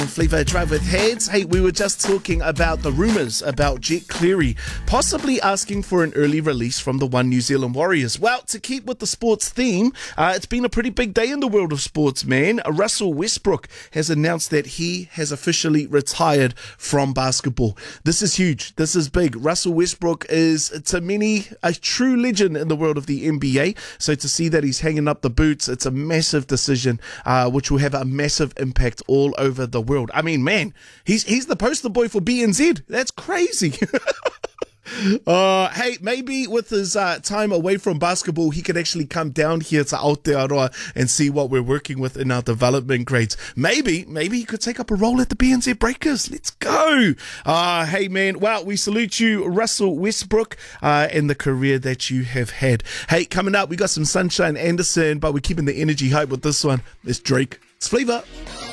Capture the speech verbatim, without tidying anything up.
Flavor Drive with Heads. Hey, we were just talking about the rumours about Jet Cleary possibly asking for an early release from the One New Zealand Warriors. Well, to keep with the sports theme, uh, it's been a pretty big day in the world of sports, man. Russell Westbrook has announced that he has officially retired from basketball. This is huge. This is big. Russell Westbrook is, to many, a true legend in the world of the N B A. So to see that he's hanging up the boots, it's a massive decision, uh, which will have a massive impact all over the world. I mean, man, he's he's the poster boy for B N Z. That's crazy. uh, hey, maybe with his uh, time away from basketball, he could actually come down here to Aotearoa and see what we're working with in our development grades. Maybe, maybe he could take up a role at the B N Z Breakers. Let's go. Uh, hey, man, well, we salute you, Russell Westbrook, uh, and the career that you have had. Hey, coming up, we got some Sunshine Anderson, but we're keeping the energy hype with this one. It's Drake. It's Flavor.